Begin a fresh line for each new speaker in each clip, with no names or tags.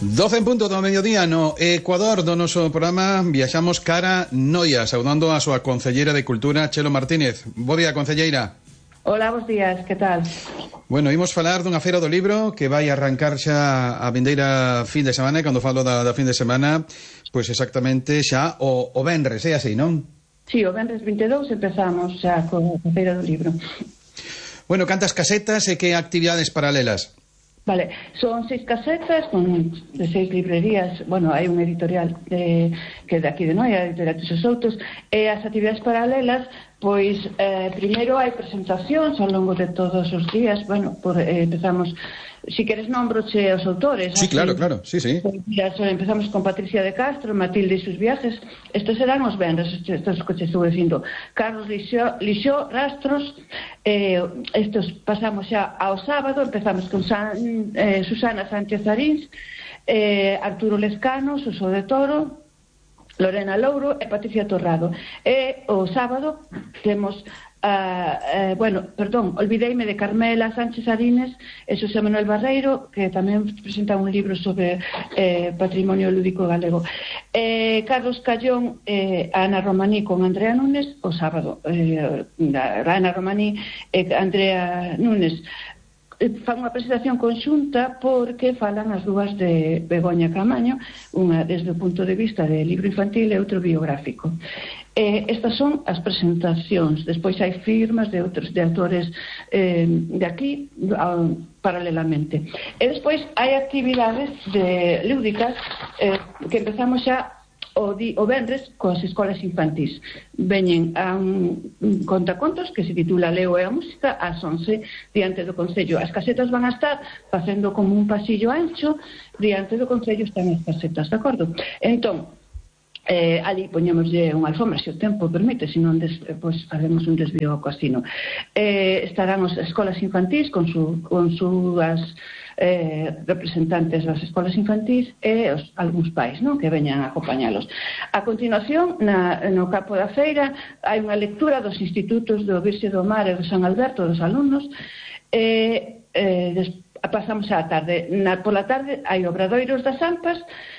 12 en punto do mediodía no Ecuador do noso programa. Viaxamos cara Noia, saudando a súa concelleira de Cultura, Chelo Martínez. Bo día, concelleira.
Hola, bons días, que tal?
Bueno, imos falar dunha feira do libro que vai arrancar xa a vindeira fin de semana, e cando falo da fin de semana, pois exactamente xa o venres, é así, non?
Sí, o venres 22 empezamos xa con a feira do libro.
Bueno, cantas casetas e que actividades paralelas?
Vale, son 6 casetas de 6 librerías. Bueno, hai un editorial que é de aquí de Noia, Editorial Tuxo Soutos, e as actividades paralelas, pois primeiro hai presentacións ao longo de todos os días. Bueno, empezamos, si queres nombroche os autores.
Sí,
así,
claro, sí.
Empezamos con Patricia de Castro, Matilde e sus viajes. Estes serán os venres, estes que te estuve dicindo. Carlos Lixó, Rastros. Estes pasamos xa ao sábado. Empezamos con Susana Sánchez Arins, Arturo Lescano, Suso de Toro, Lorena Louro e Patricia Torrado. E o sábado temos olvideime de Carmela Sánchez Arines e Xosé Manuel Barreiro, que tamén presenta un libro sobre patrimonio lúdico galego. Carlos Callón e Ana Romaní con Andrea Núñez o sábado. Ana Romaní e Andrea Núñez fan unha presentación conxunta porque falan as dúas de Begoña Camaño, unha desde o punto de vista de libro infantil e outro biográfico. Estas son as presentacións. Despois hai firmas de outros de autores de aquí paralelamente. E despois hai actividades lúdicas que empezamos xa o venres coas escolas infantís. Veñen a un contacontos que se titula Leo e a música ás 11 diante do Concello. As casetas van a estar facendo como un pasillo ancho, diante do Concello están as casetas, de acordo? Entón, ali poñémoslle unha alfombra se o tempo permite, senón pois faremos un desvío ao casino. Estarán as escolas infantís con súas representantes das escolas infantís e algúns pais, non, que veñan a acompañalos. A continuación, no campo da feira, hai unha lectura dos institutos do Virxe do Mar e do San Alberto dos alumnos. Pasamos á tarde. Pola tarde hai obradoiros das AMPAs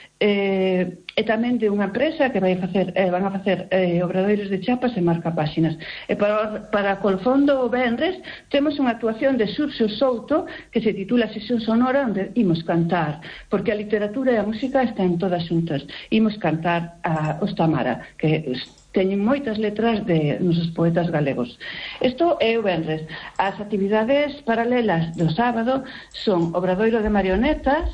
e tamén de unha empresa que van a facer obradoiros de chapas e marcapáxinas. E para Colfondo o venres temos unha actuación de Xurxo Souto que se titula Sesión Sonora, onde imos cantar, porque a literatura e a música están todas xuntas. Imos cantar a Os Tamara, que teñen moitas letras de nosos poetas galegos. Isto é o venres. As actividades paralelas do sábado son obradoiro de marionetas,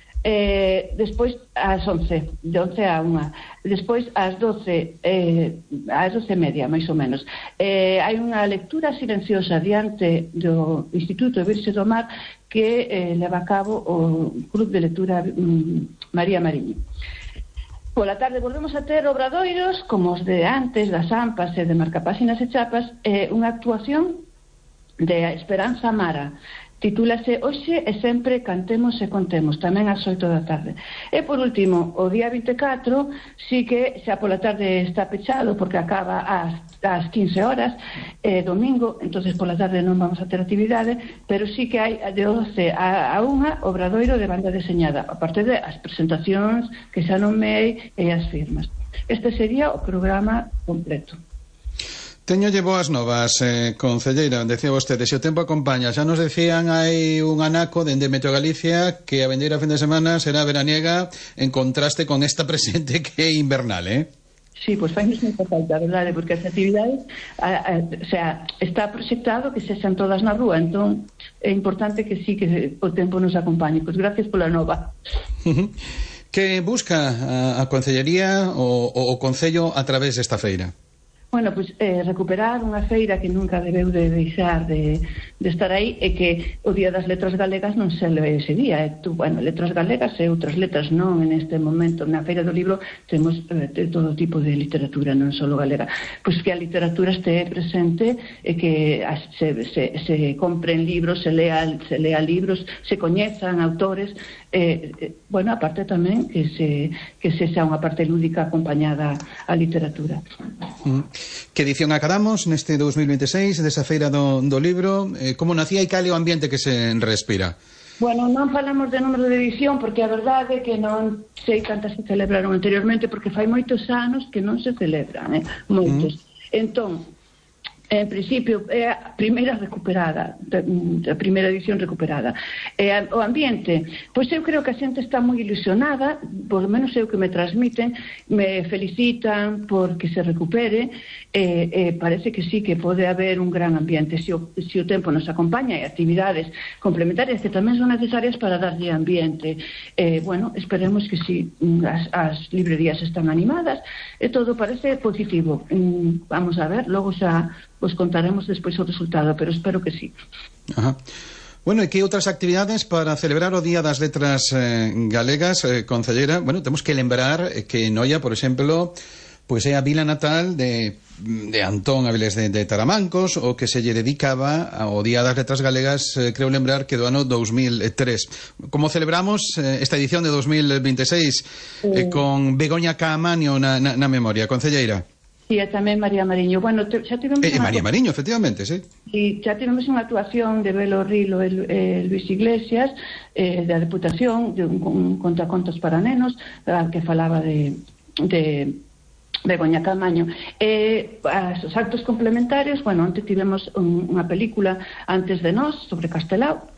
despois ás 11, de 11 a 1, despois ás 12 e media, máis ou menos, hai unha lectura silenciosa diante do Instituto Virxe do Mar que leva a cabo o Club de Lectura María Mariño. Pola tarde volvemos a ter obradoiros como os de antes, das AMPAs e de marcapáxinas e chapas, unha actuación de Esperanza Mara. Titúlase Hoxe e sempre cantemos e contemos, tamén ás 8 da tarde. E por último, o día 24 sí que xa pola tarde está pechado porque acaba ás 15 horas, domingo, entonces pola tarde non vamos a ter actividade, pero sí que hai de 12 a 1 obradoiro de banda deseñada, aparte de as presentacións que xa nomei e as firmas. Este sería o programa completo.
Teñolle boas novas, concelleira, decía vostede, se o tempo acompaña. Xa nos decían hai un anaco dende Meteo Galicia que a vendeira fin de semana será veraniega en contraste con esta presente que é invernal,
Sí, pois fainos moita falta, verdade, porque as actividades está proxectado que sexan todas na rúa, entón é importante que sí que o tempo nos acompañe. Pois gracias pola nova.
Que busca a concellería o Concello a través desta feira?
Bueno, pois recuperar unha feira que nunca debeu de deixar de estar aí e que o Día das Letras Galegas non se leve ese día. Letras galegas e outras letras non en este momento. Na Feira do Libro temos todo tipo de literatura, non só galega. Pois que a literatura este presente e que se compren libros, se lea libros, se coñezan autores, aparte tamén que sexa unha parte lúdica acompañada á literatura.
Que edición acadamos neste 2026 desa Feira do Libro? Como nacía e cal é o ambiente que se respira?
Bueno, non falamos de número de edición porque a verdade é que non sei cantas se celebraron anteriormente porque fai moitos anos que non se celebran, moitos. Entón, en principio é a primeira recuperada, a primeira edición recuperada. O ambiente, pois eu creo que a xente está moi ilusionada, por lo menos é o que me transmiten, me felicitan porque se recupere, parece que sí que pode haber un gran ambiente se o tempo nos acompaña e actividades complementarias que tamén son necesarias para darlle ambiente. Bueno, esperemos que sí, as librerías están animadas e todo parece positivo. Vamos a ver, logo xa vos contaremos despois o resultado, pero espero que sí.
Ajá. Bueno, e que outras actividades para celebrar o Día das Letras Galegas, concelleira? Bueno, temos que lembrar que Noia, por exemplo, pois é a vila natal de Antón Avilés de Taramancos, o que se lle dedicaba ao Día das Letras Galegas, creo lembrar que do ano 2003. Como celebramos esta edición de 2026 con Begoña Caamaño na memoria, concelleira?
E tamén María Mariño. Bueno, xa tivemos
María Mariño, efectivamente, sí.
E xa tivemos unha actuación de Belo Rilo e Luis Iglesias da Deputación de un contacontos para nenos que falaba de Begoña Caamaño. Os actos complementarios, bueno, onte tivemos unha película Antes de nós, sobre Castelao.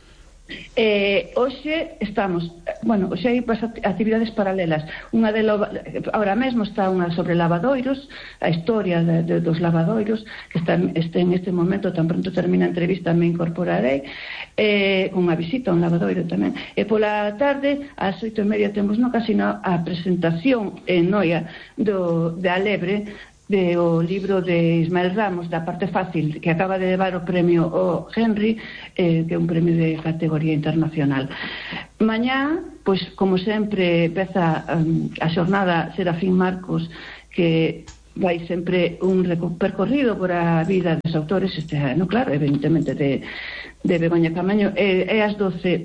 Hoxe estamos, bueno, hoxe hai actividades paralelas. Unha de ahora mesmo está unha sobre lavadoiros, a historia dos lavadoiros, que está en este momento, tan pronto termina a entrevista me incorporarei, con unha visita a un lavadoiro tamén. E pola tarde, ás 8:30 temos no casino a presentación en Noia de Alebre, o libro de Ismael Ramos, da parte fácil, que acaba de levar o premio o Henry, que é un premio de categoría internacional. Mañá, pois, como sempre, empeza a xornada Serafín Marcos, que vai sempre un percorrido por a vida dos autores este ano, claro, evidentemente de Begoña Caamaño. É ás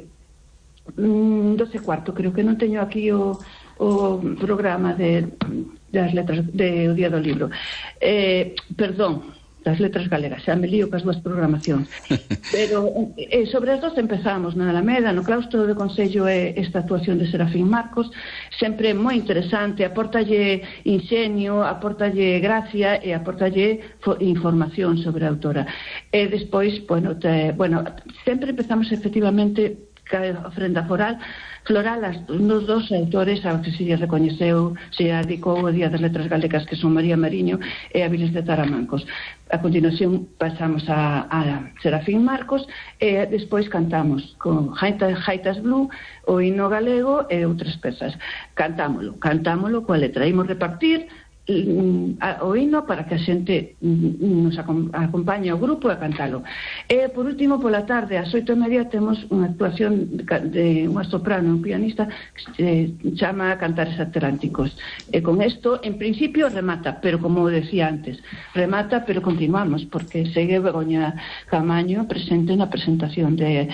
12:15, creo que non teño aquí o programa das letras o Día do Libro, perdón, das Letras Galegas, xa me lío cas dúas programacións. Pero sobre as 12 empezamos na Alameda, no claustro do Concello, esta actuación de Serafín Marcos, sempre moi interesante, aportalle inxenio, aportalle gracia e aportalle información sobre a autora. E despois, bueno, sempre empezamos efectivamente a ofrenda floral nos dos autores aos que se lle recoñeceu, se dedicou o Día das Letras Galegas, que son María Mariño e Avilés de Taramancos. A continuación pasamos a Serafín Marcos e despois cantamos con Jaitas Blue, o himno galego e outras pezas. Cantámolo coa letra, imos repartir o himno para que a xente nos acompañe ao grupo a cantalo. E por último, pola tarde ás 8:30 temos unha actuación de unha soprano, un pianista que se chama Cantares Atlánticos, e con isto en principio remata, pero como decía antes, remata pero continuamos porque segue Begoña Caamaño presente na presentación de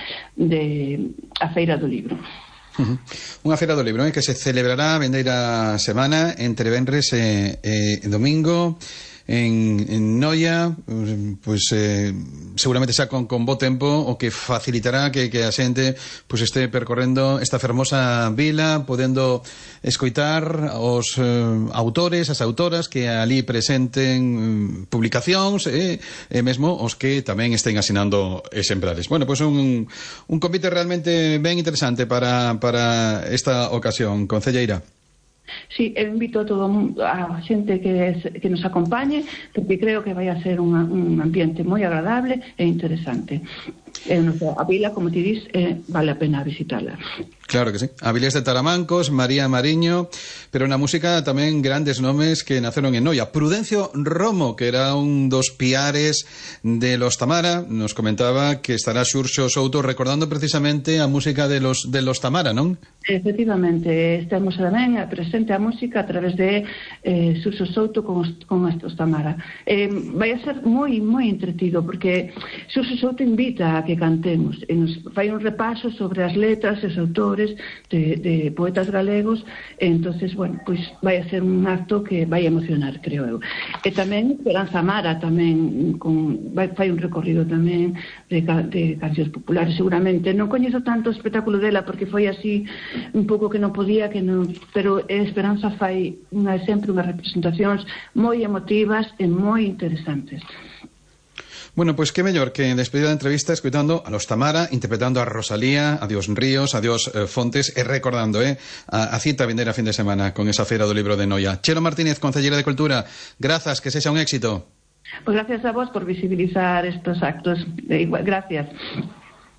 a Feira do Libro.
Unha Feira do Libro que se celebrará a vendeira semana entre venres e domingo en Noia, pois seguramente xa con bo tempo, o que facilitará que a xente pois este percorrendo esta fermosa vila, podendo escoitar os autores, as autoras que ali presenten publicacións e mesmo os que tamén estén asinando exemplares. Bueno, pois un convite realmente ben interesante para esta ocasión, concelleira.
Sí, eu invito a todo a xente que nos acompañe, porque creo que vai a ser un ambiente moi agradable e interesante. A vila, como ti dis, vale a pena visitarla.
Claro que sí. Avilés de Taramancos, María Mariño, pero na música tamén grandes nomes que naceron en Noia. Prudencio Romo, que era un dos piares de los Tamara, nos comentaba que estará Xurxo Souto recordando precisamente a música de los Tamara, non?
Efectivamente, estamos tamén presente a música a través de Xurxo Souto con estos Tamara. Vai a ser moi entretido, porque Xurxo Souto invita a que cantemos e nos fai un repaso sobre as letras, os autores, autores, de poetas galegos, entonces, bueno, pois vai a ser un acto que vai emocionar, creo eu. E tamén Esperanza Amara tamén fai un recorrido tamén de cancións populares, seguramente. Non coñezo tanto o espectáculo dela porque foi así un pouco que non podía, pero Esperanza fai sempre unhas representacións moi emotivas e moi interesantes.
Bueno, pues qué mellor que despedida de entrevista escoitando a los Tamara, interpretando a Rosalía, a Dios Ríos, a Dios Fontes e recordando a cita vindeira fin de semana con esa feira do libro de Noia. Chelo Martínez, concelleira de Cultura, grazas, que sexa un éxito.
Pues gracias a vos por visibilizar estos actos. Gracias.